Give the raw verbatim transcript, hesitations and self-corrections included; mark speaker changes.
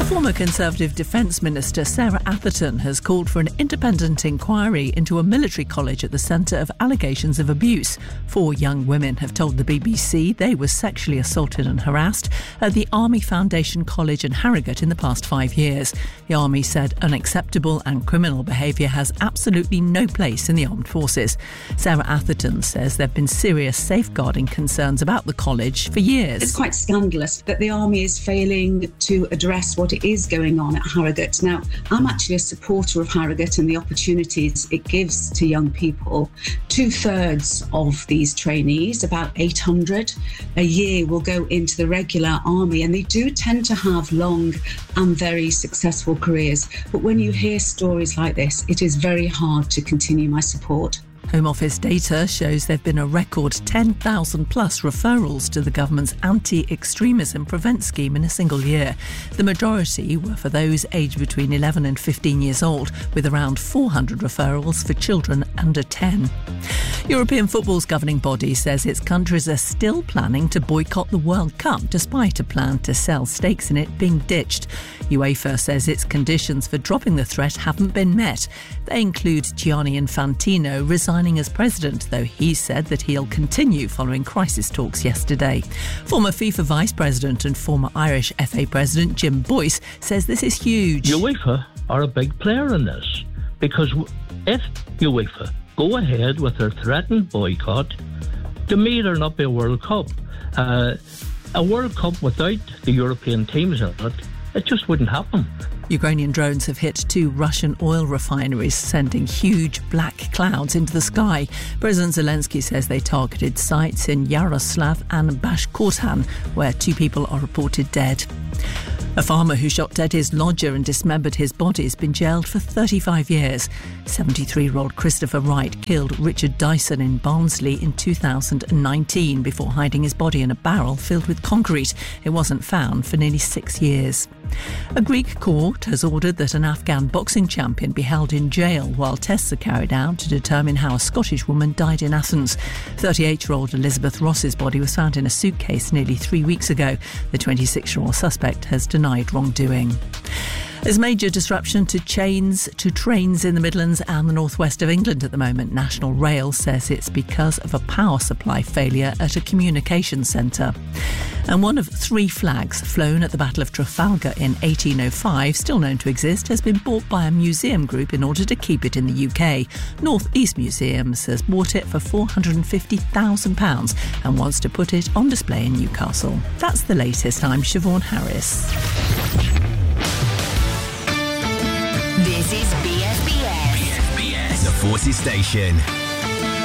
Speaker 1: Former Conservative Defence Minister Sarah Atherton has called for an independent inquiry into a military college at the centre of allegations of abuse. Four young women have told the B B C they were sexually assaulted and harassed at the Army Foundation College in Harrogate in the past five years. The Army said unacceptable and criminal behaviour has absolutely no place in the armed forces. Sarah Atherton says there have been serious safeguarding concerns about the college for years.
Speaker 2: It's quite scandalous that the Army is failing to address what is going on at Harrogate. Now, I'm actually a supporter of Harrogate and the opportunities it gives to young people. Two-thirds of these trainees, about eight hundred a year, will go into the regular army, and they do tend to have long and very successful careers. But when you hear stories like this, it is very hard to continue my support.
Speaker 1: Home Office data shows there have been a record ten thousand plus referrals to the government's anti-extremism prevent scheme in a single year. The majority were for those aged between eleven and fifteen years old, with around four hundred referrals for children under ten. European football's governing body says its countries are still planning to boycott the World Cup despite a plan to sell stakes in it being ditched. UEFA says its conditions for dropping the threat haven't been met. They include Gianni Infantino resigning as president, though he said that he'll continue following crisis talks yesterday. Former FIFA vice president and former Irish F A president Jim Boyce says this is huge.
Speaker 3: UEFA are a big player in this, because if UEFA go ahead with their threatened boycott, to me there'll not be a World Cup. Uh, a World Cup without the European teams in it, it just wouldn't happen.
Speaker 1: Ukrainian drones have hit two Russian oil refineries, sending huge black clouds into the sky. President Zelensky says they targeted sites in Yaroslav and Bashkortostan, where two people are reported dead. A farmer who shot dead his lodger and dismembered his body has been jailed for thirty-five years. seventy-three-year-old Christopher Wright killed Richard Dyson in Barnsley in two thousand nineteen before hiding his body in a barrel filled with concrete. It wasn't found for nearly six years. A Greek court has ordered that an Afghan boxing champion be held in jail while tests are carried out to determine how a Scottish woman died in Athens. thirty-eight-year-old Elizabeth Ross's body was found in a suitcase nearly three weeks ago. The twenty-six-year-old suspect has denied wrongdoing. There's major disruption to chains to trains in the Midlands and the northwest of England at the moment. National Rail says it's because of a power supply failure at a communications centre. And one of three flags flown at the Battle of Trafalgar in eighteen oh five, still known to exist, has been bought by a museum group in order to keep it in the U K. North East Museums has bought it for four hundred fifty thousand pounds and wants to put it on display in Newcastle. That's the latest. I'm Siobhan Harris.
Speaker 4: This is B S B S.
Speaker 5: B S B S, the Forces Station.